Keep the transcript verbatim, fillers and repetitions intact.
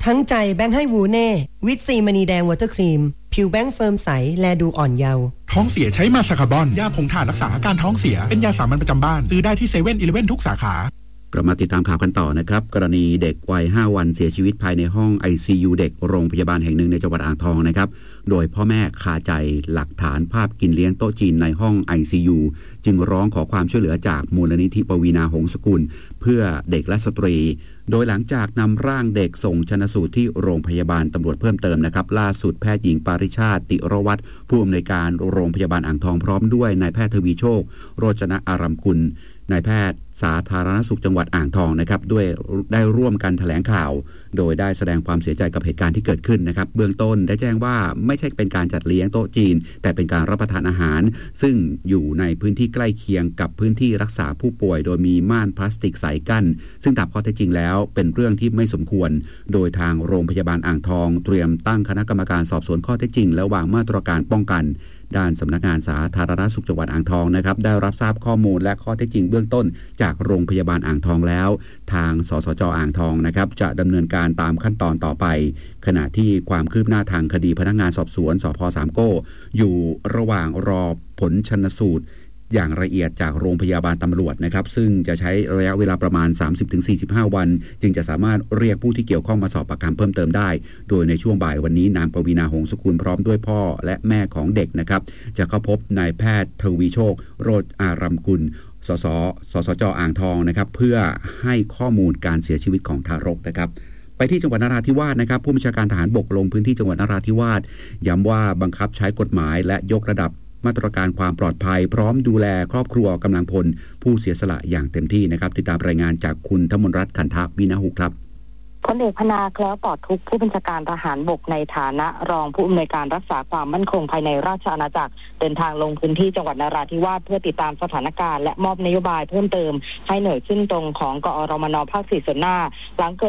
ทั้งใจแบงค์ให้วูเน่วิตซีมณีแดงวอเตอร์ครีมผิวแบงค์เฟิร์มใสแลดูอ่อนเยาว์ท้องเสียใช้มาสคาร์บอนยาผงถ่านรักษาอาการท้องเสียเป็นยาสามัญประจำบ้านซื้อได้ที่เซเว่นอีเลฟเว่นทุกสาขากลับมาติดตามข่าวกันต่อนะครับกรณีเด็กวัยห้าวันเสียชีวิตภายในห้อง ไอ ซี ยู เด็กโรงพยาบาลแห่งหนึ่งในจังหวัดอ่างทองนะครับโดยพ่อแม่คาใจหลักฐานภาพกินเลี้ยงโต๊ะจีนในห้อง ไอ ซี ยู จึงร้องขอความช่วยเหลือจากมูลนิธิปวีณาหงสกุลเพื่อเด็กและสตรีโดยหลังจากนำร่างเด็กส่งชันสูตรที่โรงพยาบาลตำรวจเพิ่มเติมนะครับล่าสุดแพทย์หญิงปาริชาติติรวัตรผู้อำนวยการโรงพยาบาลอ่างทองพร้อมด้วยนายแพทย์ทวีโชคโรจนะอารัมกุลนายแพทย์สาธารณสุขจังหวัดอ่างทองนะครับด้วยได้ร่วมกันแถลงข่าวโดยได้แสดงความเสียใจกับเหตุการณ์ที่เกิดขึ้นนะครับเบื้องต้นได้แจ้งว่าไม่ใช่เป็นการจัดเลี้ยงโต๊ะจีนแต่เป็นการรับประทานอาหารซึ่งอยู่ในพื้นที่ใกล้เคียงกับพื้นที่รักษาผู้ป่วยโดยมีม่านพลาสติกใสกั้นซึ่งตามข้อเท็จจริงแล้วเป็นเรื่องที่ไม่สมควรโดยทางโรงพยาบาลอ่างทองเตรียมตั้งคณะกรรมการสอบสวนข้อเท็จจริงและวางมาตรการป้องกันด้านสำนักงานสาธารณสุขจังหวัดอ่างทองนะครับได้รับทราบข้อมูลและข้อเท็จจริงเบื้องต้นจากโรงพยาบาลอ่างทองแล้วทางสสจอ่างทองนะครับจะดำเนินการตามขั้นตอนต่อไปขณะที่ความคืบหน้าทางคดีพนักงานสอบสวนสภ.สามโก้อยู่ระหว่างรอผลชันสูตรอย่างละเอียดจากโรงพยาบาลตำรวจนะครับซึ่งจะใช้ระยะเวลาประมาณ สามสิบถึงสี่สิบห้า วันจึงจะสามารถเรียกผู้ที่เกี่ยวข้องมาสอบปากคำเพิ่มเติมได้โดยในช่วงบ่ายวันนี้นางปวีณาหงสกุลพร้อมด้วยพ่อและแม่ของเด็กนะครับจะเข้าพบนายแพทย์ทวีโชคโรจน์อารัมกุลสสสสจอ่างทองนะครับเพื่อให้ข้อมูลการเสียชีวิตของทารกนะครับไปที่จังหวัดนราธิวาสนะครับผู้บัญชาการทหารบกลงพื้นที่จังหวัดนราธิวาสย้ำว่าบังคับใช้กฎหมายและยกระดับมาตรการความปลอดภัยพร้อมดูแลครอบครัวกำลังพลผู้เสียสละอย่างเต็มที่นะครับติดตามรายงานจากคุณธมนรัตน์ขันธวินาหุครับพลเอกพนาแคล้วปลอดทุกข์ผู้บัญชาการทหารบกในฐานะรองผู้อำนวยการรักษาความมั่นคงภายในราชอาณาจักรเดินทางลงพื้นที่จังหวัดนราธิวาสเพื่อติดตามสถานการณ์และมอบนโยบายเพิ่มเติมให้หน่วยขึ้นตรงของกอรมนภาคสี่ส่วนหน้าหลังเกิด